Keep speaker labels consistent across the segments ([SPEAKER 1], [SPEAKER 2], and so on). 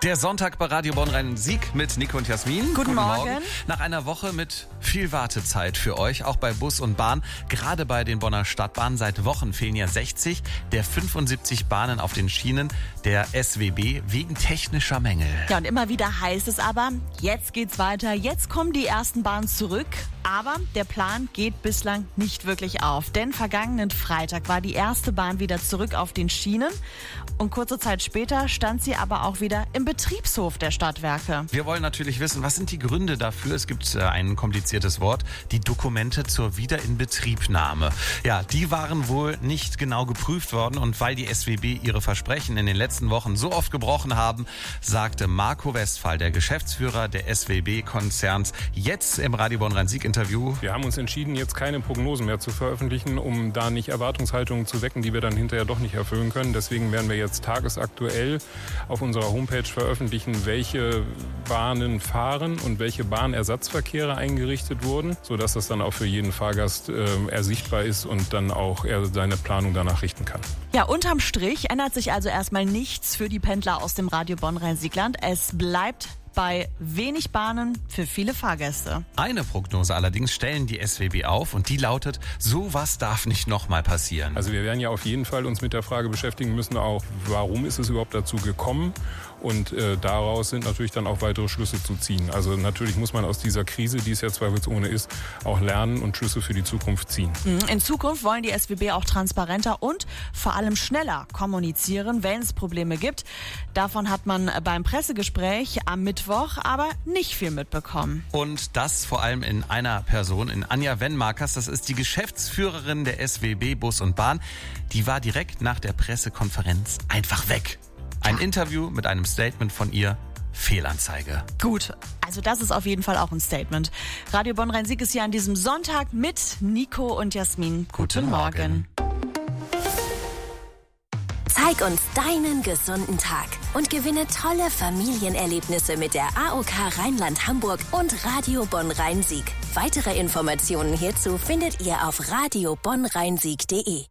[SPEAKER 1] Der Sonntag bei Radio Bonn-Rhein-Sieg mit Nico und Jasmin.
[SPEAKER 2] Guten Morgen.
[SPEAKER 1] Nach einer Woche mit viel Wartezeit für euch, auch bei Bus und Bahn. Gerade bei den Bonner Stadtbahnen. Seit Wochen fehlen ja 60 der 75 Bahnen auf den Schienen der SWB wegen technischer Mängel.
[SPEAKER 2] Ja, und immer wieder heißt es aber, jetzt geht's weiter, jetzt kommen die ersten Bahnen zurück. Aber der Plan geht bislang nicht wirklich auf. Denn vergangenen Freitag war die erste Bahn wieder zurück auf den Schienen. Und kurze Zeit später stand sie aber auch wieder im Betriebshof der Stadtwerke.
[SPEAKER 1] Wir wollen natürlich wissen, was sind die Gründe dafür? Es gibt ein kompliziertes Wort, die Dokumente zur Wiederinbetriebnahme. Ja, die waren wohl nicht genau geprüft worden. Und weil die SWB ihre Versprechen in den letzten Wochen so oft gebrochen haben, sagte Marco Westphal, der Geschäftsführer der SWB-Konzerns, jetzt im Radio Bonn-Rhein-Sieg-Interview.
[SPEAKER 3] Wir haben uns entschieden, jetzt keine Prognosen mehr zu veröffentlichen, um da nicht Erwartungshaltungen zu wecken, die wir dann hinterher doch nicht erfüllen können. Deswegen werden wir jetzt tagesaktuell auf unserer Homepage veröffentlichen, welche Bahnen fahren und welche Bahnersatzverkehre eingerichtet wurden, sodass das dann auch für jeden Fahrgast ersichtbar ist und dann auch er seine Planung danach richten kann.
[SPEAKER 2] Ja, unterm Strich ändert sich also erstmal nichts für die Pendler aus dem Radio Bonn-Rhein-Siegland. Es bleibt bei wenig Bahnen für viele Fahrgäste.
[SPEAKER 1] Eine Prognose allerdings stellen die SWB auf und die lautet, sowas darf nicht nochmal passieren.
[SPEAKER 3] Also wir werden ja auf jeden Fall uns mit der Frage beschäftigen müssen, auch warum ist es überhaupt dazu gekommen, und daraus sind natürlich dann auch weitere Schlüsse zu ziehen. Also natürlich muss man aus dieser Krise, die es ja zweifelsohne ist, auch lernen und Schlüsse für die Zukunft ziehen.
[SPEAKER 2] In Zukunft wollen die SWB auch transparenter und vor allem schneller kommunizieren, wenn es Probleme gibt. Davon hat man beim Pressegespräch am Mittwoch aber nicht viel mitbekommen.
[SPEAKER 1] Und das vor allem in einer Person, in Anja Wenmarkers. Das ist die Geschäftsführerin der SWB Bus und Bahn. Die war direkt nach der Pressekonferenz einfach weg. Ein Interview mit einem Statement von ihr. Fehlanzeige.
[SPEAKER 2] Gut, also das ist auf jeden Fall auch ein Statement. Radio Bonn-Rhein-Sieg ist hier an diesem Sonntag mit Nico und Jasmin. Guten Morgen.
[SPEAKER 4] Zeig uns deinen gesunden Tag und gewinne tolle Familienerlebnisse mit der AOK Rheinland-Hamburg und Radio Bonn-Rhein-Sieg. Weitere Informationen hierzu findet ihr auf radiobonnrheinsieg.de.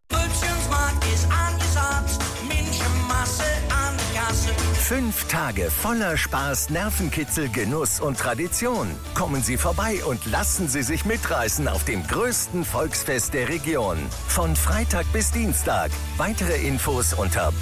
[SPEAKER 5] 5 Tage voller Spaß, Nervenkitzel, Genuss und Tradition. Kommen Sie vorbei und lassen Sie sich mitreißen auf dem größten Volksfest der Region. Von Freitag bis Dienstag. Weitere Infos unter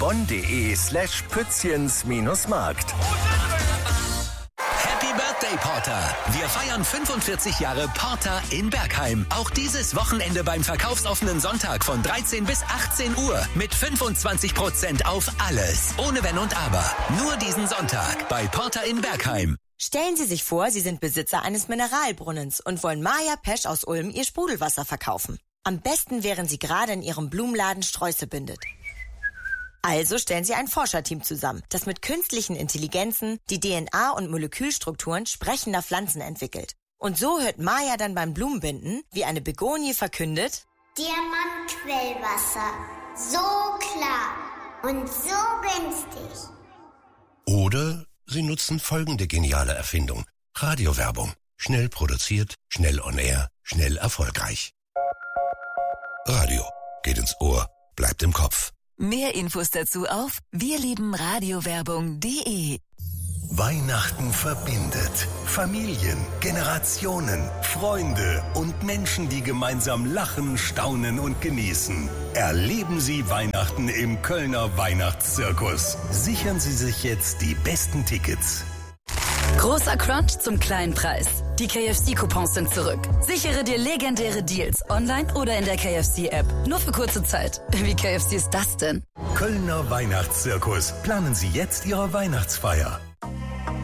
[SPEAKER 5] bonn.de/Pützchens-Markt.
[SPEAKER 6] Happy Birthday, Porter! Wir feiern 45 Jahre Porter in Bergheim. Auch dieses Wochenende beim verkaufsoffenen Sonntag von 13 bis 18 Uhr mit 25% auf alles. Ohne Wenn und Aber. Nur diesen Sonntag bei Porter in Bergheim.
[SPEAKER 7] Stellen Sie sich vor, Sie sind Besitzer eines Mineralbrunnens und wollen Maja Pesch aus Ulm Ihr Sprudelwasser verkaufen. Am besten, während Sie gerade in Ihrem Blumenladen Sträuße bindet. Also stellen Sie ein Forscherteam zusammen, das mit künstlichen Intelligenzen die DNA und Molekülstrukturen sprechender Pflanzen entwickelt. Und so hört Maja dann beim Blumenbinden, wie eine Begonie verkündet:
[SPEAKER 8] Diamantquellwasser. So klar und so günstig.
[SPEAKER 9] Oder Sie nutzen folgende geniale Erfindung. Radiowerbung. Schnell produziert, schnell on air, schnell erfolgreich. Radio. Geht ins Ohr, bleibt im Kopf.
[SPEAKER 4] Mehr Infos dazu auf wirliebenradiowerbung.de.
[SPEAKER 5] Weihnachten verbindet Familien, Generationen, Freunde und Menschen, die gemeinsam lachen, staunen und genießen. Erleben Sie Weihnachten im Kölner Weihnachtszirkus. Sichern Sie sich jetzt die besten Tickets.
[SPEAKER 10] Großer Crunch zum kleinen Preis. Die KFC-Coupons sind zurück. Sichere dir legendäre Deals online oder in der KFC-App. Nur für kurze Zeit. Wie KFC ist das denn?
[SPEAKER 5] Kölner Weihnachtszirkus. Planen Sie jetzt Ihre Weihnachtsfeier.